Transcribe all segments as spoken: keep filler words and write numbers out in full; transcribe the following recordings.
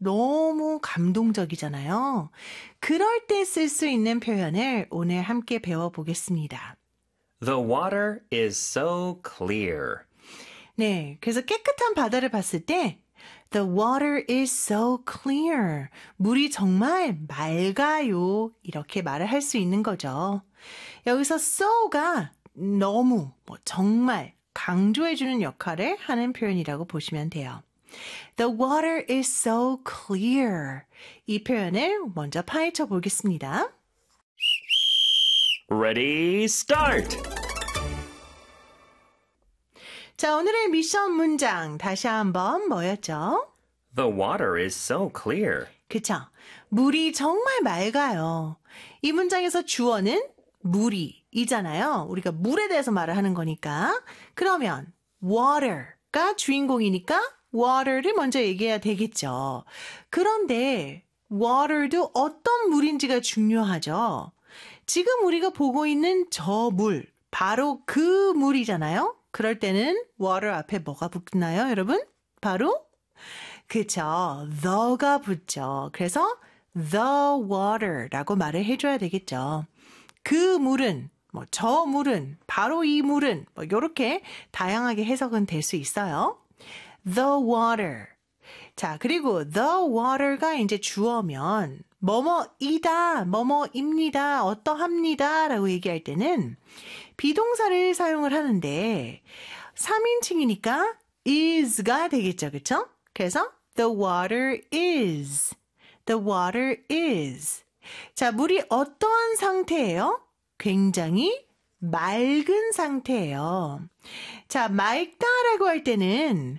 너무 감동적이잖아요. 그럴 때 쓸 수 있는 표현을 오늘 함께 배워보겠습니다. The water is so clear. 네, 그래서 깨끗한 바다를 봤을 때 The water is so clear. 물이 정말 맑아요. 이렇게 말을 할 수 있는 거죠. 여기서 so가 너무, 뭐 정말 강조해주는 역할을 하는 표현이라고 보시면 돼요. The water is so clear. 이 표현을 먼저 파헤쳐 보겠습니다. Ready, start! 자, 오늘의 미션 문장 다시 한번 뭐였죠? The water is so clear. 그쵸? 물이 정말 맑아요. 이 문장에서 주어는 물이 이잖아요. 우리가 물에 대해서 말을 하는 거니까. 그러면 water가 주인공이니까 water를 먼저 얘기해야 되겠죠. 그런데 water도 어떤 물인지가 중요하죠. 지금 우리가 보고 있는 저 물, 바로 그 물이잖아요. 그럴 때는 water 앞에 뭐가 붙나요, 여러분? 바로 그쵸, the가 붙죠. 그래서 the water라고 말을 해줘야 되겠죠. 그 물은, 뭐 저 물은, 바로 이 물은 뭐 이렇게 다양하게 해석은 될 수 있어요. The water. 자, 그리고 the water가 이제 주어면 뭐뭐이다, 뭐뭐입니다, 어떠합니다 라고 얘기할 때는 비동사를 사용을 하는데 삼인칭이니까 is가 되겠죠, 그쵸? 그래서 the water is. The water is. 자, 물이 어떠한 상태예요? 굉장히 맑은 상태예요. 자, 맑다라고 할 때는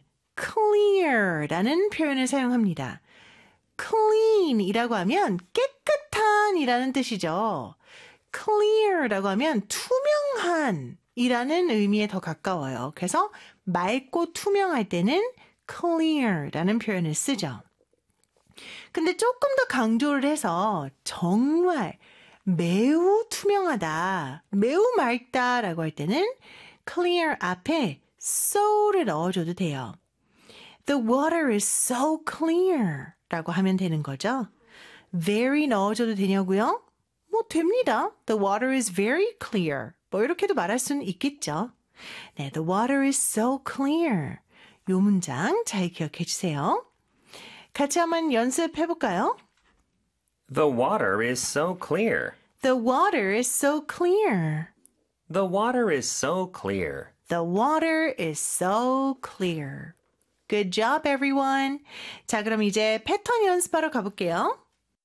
clear라는 표현을 사용합니다. clean이라고 하면 깨끗한 이라는 뜻이죠. clear라고 하면 투명한 이라는 의미에 더 가까워요. 그래서 맑고 투명할 때는 clear라는 표현을 쓰죠. 근데 조금 더 강조를 해서 정말 매우 투명하다, 매우 맑다라고 할 때는 clear 앞에 so를 넣어줘도 돼요. The water is so clear 라고 하면 되는 거죠. very 넣어줘도 되냐고요? 뭐 됩니다. The water is very clear. 뭐 이렇게도 말할 수는 있겠죠. 네, the water is so clear. 요 문장 잘 기억해 주세요. 같이 한번 연습해 볼까요? The water is so clear. The water is so clear. The water is so clear. The water is so clear. Good job, everyone. 자, 그럼 이제 패턴 연습하러 가볼게요.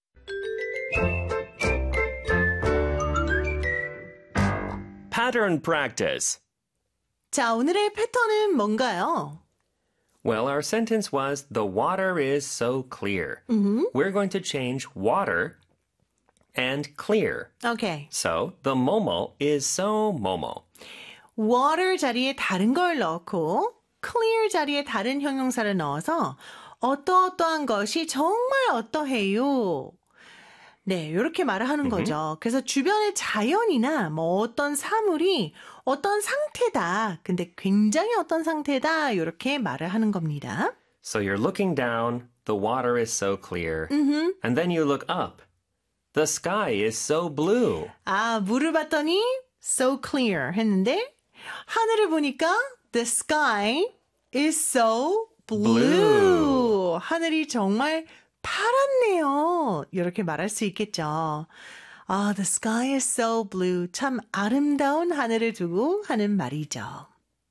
Pattern practice. 자, 오늘의 패턴은 뭔가요? Well, our sentence was, the water is so clear. Mm-hmm. We're going to change water and clear. Okay. So, the 뭐뭐 is so 뭐뭐. water 자리에 다른 걸 넣고 clear 자리에 다른 형용사를 넣어서 어떠어떠한 것이 정말 어떠해요. 네, 이렇게 말을 하는 Mm-hmm. 거죠. 그래서 주변의 자연이나 뭐 어떤 사물이 어떤 상태다. 근데 굉장히 어떤 상태다. 이렇게 말을 하는 겁니다. So you're looking down, the water is so clear. Mm-hmm. And then you look up. The sky is so blue. 아, 물을 봤더니 so clear 했는데 하늘을 보니까 the sky is so blue. blue. 하늘이 정말 파랗네요. 이렇게 말할 수 있겠죠. 아, the sky is so blue. 참 아름다운 하늘을 두고 하는 말이죠.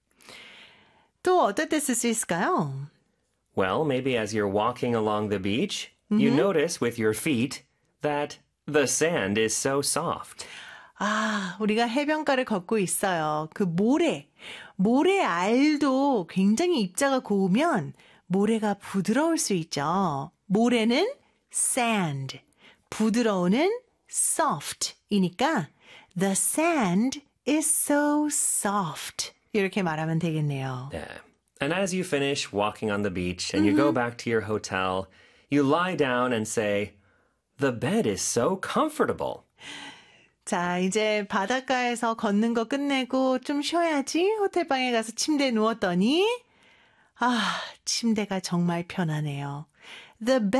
또 어떨 때 쓸 수 있을까요? Well, maybe as you're walking along the beach, mm-hmm. you notice with your feet that the sand is so soft. 아, 우리가 해변가를 걷고 있어요. 그 모래, 모래 알도 굉장히 입자가 고우면 모래가 부드러울 수 있죠. 모래는 sand, 부드러우는 soft이니까 the sand is so soft. 이렇게 말하면 되겠네요. Yeah. And as you finish walking on the beach and mm-hmm. you go back to your hotel, you lie down and say, the bed is so comfortable. 자, 이제 바닷가에서 걷는 거 끝내고 좀 쉬어야지 호텔방에 가서 침대에 누웠더니 아, 침대가 정말 편하네요. The